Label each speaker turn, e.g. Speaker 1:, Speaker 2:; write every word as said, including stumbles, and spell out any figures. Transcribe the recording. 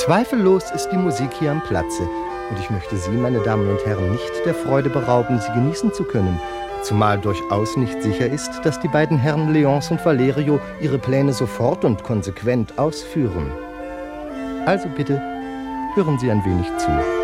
Speaker 1: Zweifellos ist die Musik hier am Platze. Und ich möchte Sie, meine Damen und Herren, nicht der Freude berauben, sie genießen zu können. Zumal durchaus nicht sicher ist, dass die beiden Herren Leonce und Valerio ihre Pläne sofort und konsequent ausführen. Also bitte, hören Sie ein wenig zu.